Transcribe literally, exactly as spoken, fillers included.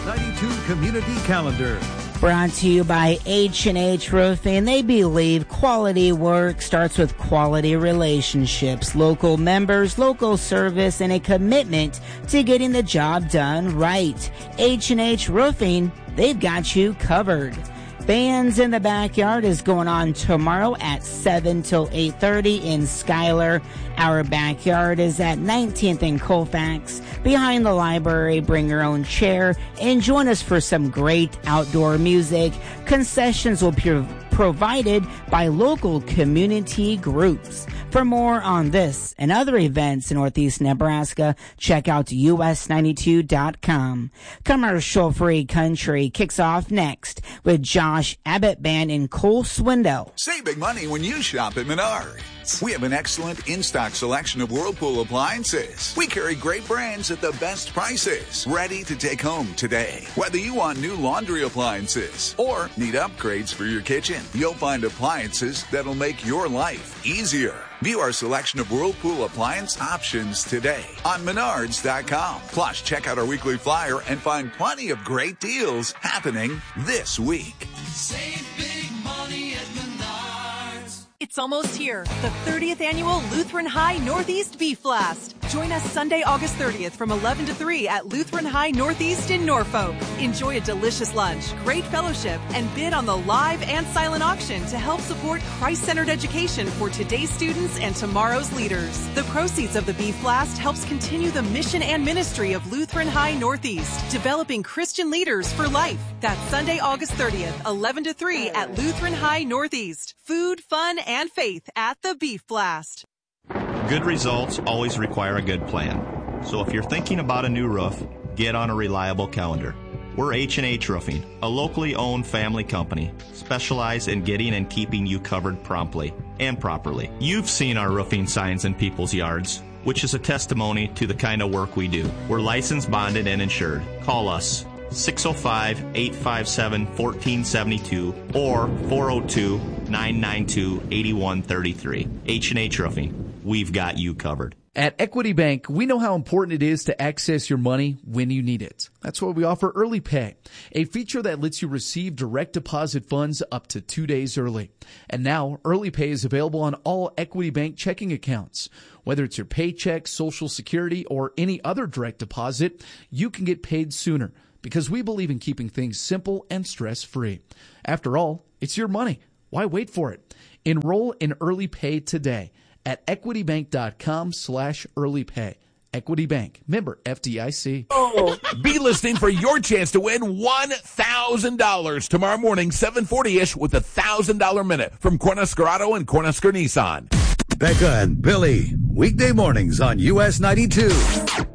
ninety-two Community Calendar. Brought to you by H and H Roofing. They believe quality work starts with quality relationships, local members, local service, and a commitment to getting the job done right. H and H Roofing, they've got you covered. Bands in the Backyard is going on tomorrow at seven till eight thirty in Schuyler. Our backyard is at nineteenth and Colfax, behind the library. Bring your own chair and join us for some great outdoor music. Concessions will be provided by local community groups. For more on this and other events in Northeast Nebraska, check out U S ninety-two dot com. Commercial-free country kicks off next with Josh Abbott Band and Cole Swindell. Save big money when you shop at Menards. We have an excellent in-stock selection of Whirlpool appliances. We carry great brands at the best prices. Ready to take home today. Whether you want new laundry appliances or need upgrades for your kitchen, you'll find appliances that'll make your life easier. View our selection of Whirlpool appliance options today on Menards dot com. Plus, check out our weekly flyer and find plenty of great deals happening this week. Save big money at Menards. It's almost here, the thirtieth Annual Lutheran High Northeast Beef Blast. Join us Sunday, August thirtieth from eleven to three at Lutheran High Northeast in Norfolk. Enjoy a delicious lunch, great fellowship, and bid on the live and silent auction to help support Christ-centered education for today's students and tomorrow's leaders. The proceeds of the Beef Blast helps continue the mission and ministry of Lutheran High Northeast, developing Christian leaders for life. That's Sunday, August thirtieth, eleven to three at Lutheran High Northeast. Food, fun, and faith at the Beef Blast. Good results always require a good plan. So if you're thinking about a new roof, get on a reliable calendar. We're H and H Roofing, a locally owned family company, specialized in getting and keeping you covered promptly and properly. You've seen our roofing signs in people's yards, which is a testimony to the kind of work we do. We're licensed, bonded, and insured. Call us six oh five, eight five seven, one four seven two or four oh two, nine nine two, eight one three three. H and H Roofing. We've got you covered. At Equity Bank, we know how important it is to access your money when you need it. That's why we offer Early Pay, a feature that lets you receive direct deposit funds up to two days early. And now, Early Pay is available on all Equity Bank checking accounts. Whether it's your paycheck, Social Security, or any other direct deposit, you can get paid sooner because we believe in keeping things simple and stress-free. After all, it's your money. Why wait for it? Enroll in Early Pay today at equitybank.com slash early pay. Equity Bank, member F D I C. Oh, be listening for your chance to win one thousand dollars tomorrow morning, seven forty-ish, with a one thousand dollars minute from Cornhusker Auto and Cornhusker Nissan. Becca and Billy, weekday mornings on U S ninety-two.